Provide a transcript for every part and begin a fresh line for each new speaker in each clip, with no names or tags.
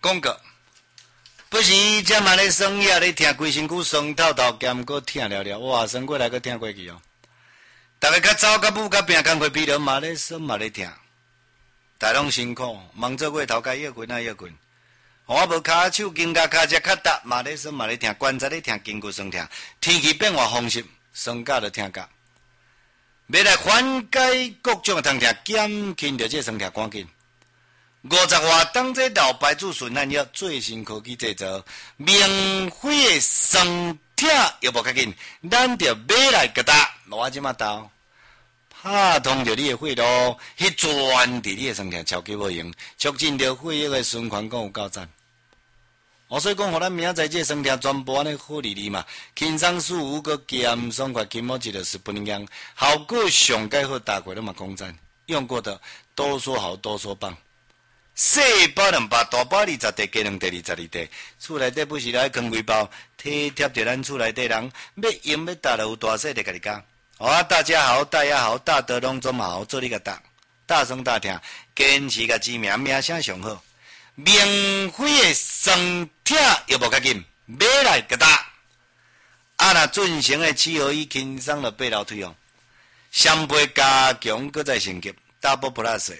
广告。不时才嘛咧酸也咧听，规身躯酸透透，兼搁疼了了，哇，酸过来搁疼过去哦。逐个较走较舞较拼，工课疲劳嘛咧酸嘛咧疼，大拢辛苦，忙做过头家要困啊要困。我无骹手筋甲骹只较搭，嘛咧酸嘛咧疼，关节咧疼，筋骨酸疼。天气变化风湿，酸甲就疼甲。要来缓解各种的疼痛，减轻着这酸痛，赶紧。50瓦当这老牌子顺安药最新科技制造，免费的酸痛药物较紧，咱着买来给他。我即马到拍通着你的血路，迄转伫你的酸痛超级无用，促进着血液的循环，讲有够赞。所以讲，互咱明仔载这酸痛全部安尼好利利嘛，轻松舒服个减爽快，筋膜一个是不一样，效果上介好，大家都嘛讲赞，用过的都说好，都说棒。小包2包，大包20袋，加2袋22袋。厝内底不是来扛几包，体贴着咱厝内底人，要用要搭就有大小的家己教。大家好，大家好，大德拢总好，做你个搭，大声大听，坚持个知名，名声上好。免费的酸痛药物较紧，买来给他。若进行的7合1轻松了8楼推哦，双倍加强，搁再升级 Double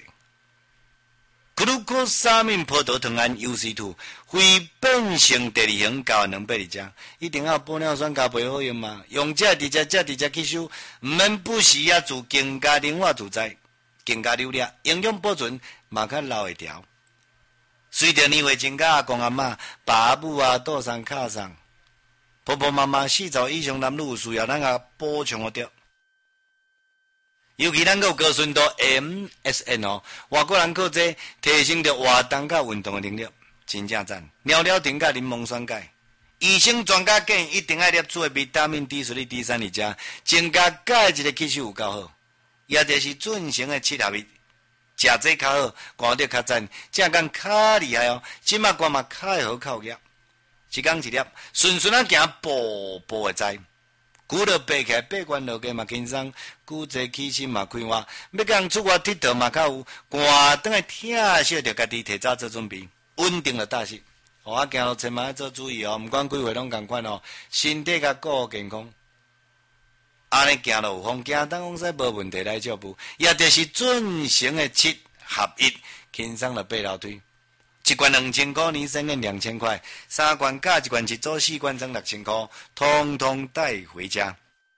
Plus。glucosamine 葡萄糖胺 UC2 非变性第2型交280只，一定要玻尿酸加倍好用嘛？用这直接吸收，唔免不时啊自更加另外自在，更加流利，营养保存嘛较留会条。随着年岁增加，阿公阿嬷、爸母啊、倒上卡上，婆婆妈妈40以上男女有需要，咱啊补充得着。尤其咱有高纯度 MSN 哦，外国人靠这提升着活动甲运动的能力，真正赞。尿尿停甲柠檬酸钙，医生专家建议一定要摄取的维他命 D 水、D3里加，增加钙质的吸收有够好，也就是准成的7合1。食这较好，看着较赞，正讲较厉害哦。即马看嘛较会好靠业，一工一粒，顺顺啊行，步步会知。骨头爬起来，爬关落去嘛轻松，骨质起身嘛开活。要讲出外佚佗嘛较有，寒顿的疼惜着家己提早做准备，稳定了大势。行路千万要做注意哦，毋管几岁拢共款哦，身体甲顾好健康。安尼行路有风，行当往西无问题来照步，也就是准成的7合1，轻松了8楼推。一罐2000块，年省个2000块，3罐加1罐一组4罐装6000块，通通带回家。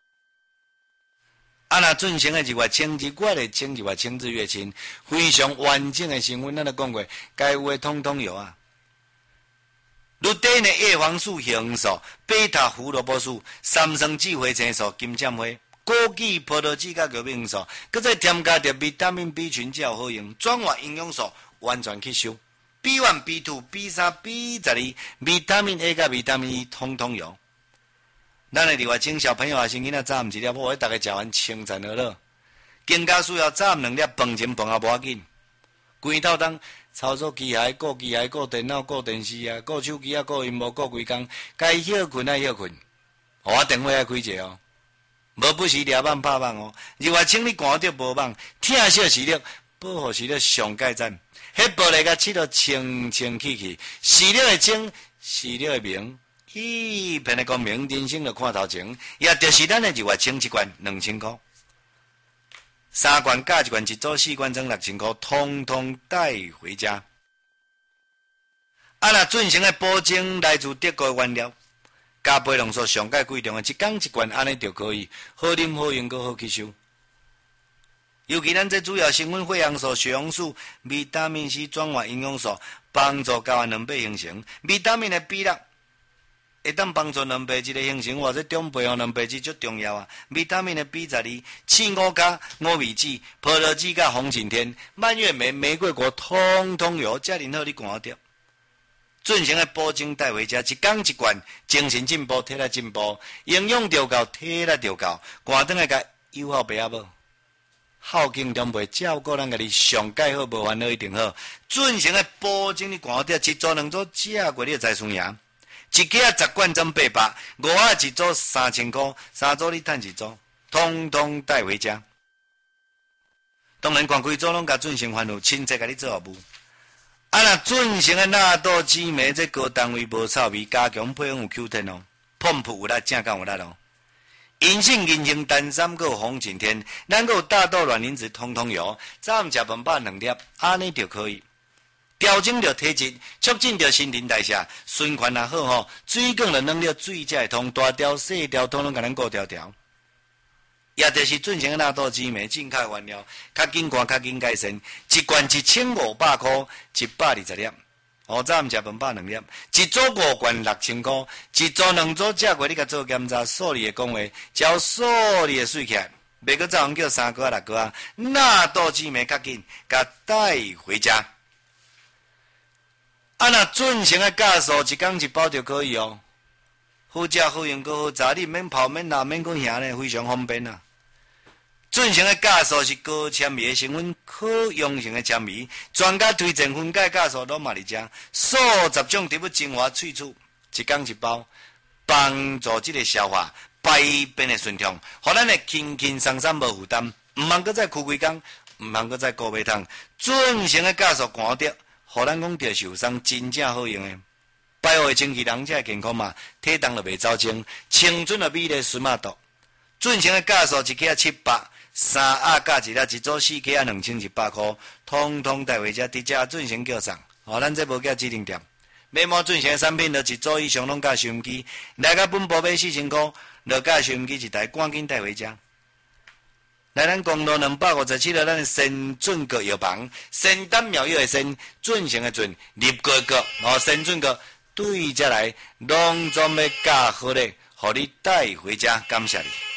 若准成的1月清日，我来清1月清日月清，非常完整的成分，咱都讲过，该有的通通有啊。绿地的叶黄素、叶黄素、贝塔胡萝卜素、三酸酯花青素、金针花、枸杞、葡萄籽甲玉米黄素，搁再添加着维他命 B 群，才有好用。转化营养素完全吸收 B1、B2、B3、B12，维他命 A 甲维他命 E 通通有。咱的另外种小朋友也是囡仔早暗一粒，我大家食完清晨好了。更加需要早暗2粒，饭前饭后无要紧。规透当操作机械、顾机械、顾电脑、顾电视啊、顾手机啊、顾荧幕、顾规工，该休困啊休困。我电话爱开者哦，无不时抓网拍网哦。日外请你赶着无网，疼惜视力，保护视力上盖赞。迄玻璃甲漆到清清气气，视力会清，视力会明，一片的光明，人生就看头前。也就是咱的日外清1罐2000块。3罐加1罐一组4罐装6000块，通通带回家。若准成的保证来自德国原料，加倍浓缩上盖贵重的，一工1罐安尼就可以，好啉好用，阁好吸收。尤其咱这主要成分血红素、血红素、维他命 C 转化营养素，帮助睾丸卵白形成。维他命的 B6。会当帮助卵白质的形成，或者中培养卵白质最重要啊。维他命的 B12、刺5加5味子、葡萄籽加红景天、蔓越莓、玫瑰果，通通有，遮尔好你看着。准成的保证带回家，一工1罐，精神进步，体力进步，营养就够，体力就够，寒顿来甲友好白阿无。孝敬长辈，照顾咱家己上介好，无烦恼一定好。准成的保证你看着，一组2组，食过你就财算赢。一家10罐装800，5盒一组3000块，3组你赚1组，通通带回家。当然，看规组拢甲准成烦恼，亲切甲你做服务。 啊，若准成的纳豆紫莓，这高单位无臭味，加强配方有 Q10哦，碰扑有力，正刚有力哦。银杏、银杏、丹参个红景天，咱个大豆卵磷脂通通有，早暗食饭饱2粒，安尼就可以。调整着体质，促进着新陈代谢，循环也好吼，水管的能力水才会通，大条细条通通甲咱顾条条。也就是准成的纳豆紫莓，正确原料，较紧管较紧改善，一罐1500块，120粒。早暗食饭饱2粒，一组5罐6000块，一组2组食过，你甲做检查，数字的讲话，只数字的水起来，袂阁早叫3个6个啊，纳豆紫莓较紧，甲带回家。啊，若准成的酵素，一工1包就可以哦。好食好用，阁好炸，你免泡免辣免阁咸呢，非常方便啊。准成的酵素是高纤维的成分，可溶性的纤维，专家推荐分解酵素拢嘛伫遮，数10种植物精华萃取，一工1包，帮助这个消化排便的顺畅，互咱的轻轻松松无负担，毋通搁再哭规工，毋通搁再顾袂通。准成的酵素寒着，互咱讲着受伤真正好用的。百货清气人才健康嘛，体重就袂走精，青春的美丽顺马度。准成的酵素一克700，3盒加一粒，一组4克2100块，通通带回家，直接准成叫送。咱这无叫指定店。买满准成的产品，就一组以上拢加收音机，来个本部买4000块，就加收音机一台，赶紧带回家。来咱公路257号，咱的神准阁药房，仙丹妙药的仙，准成的准，立个个，神准阁对遮来，拢总要加好咧，互你带回家，感谢你。